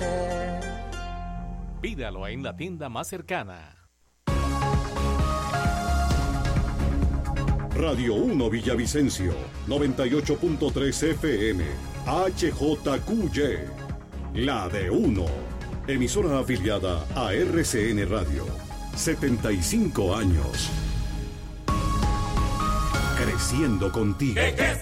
Pídalo en la tienda más cercana. Radio 1 Villavicencio, 98.3 FM, HJQY, la de 1. Emisora afiliada a RCN Radio. 75 años. Creciendo contigo. ¿Qué es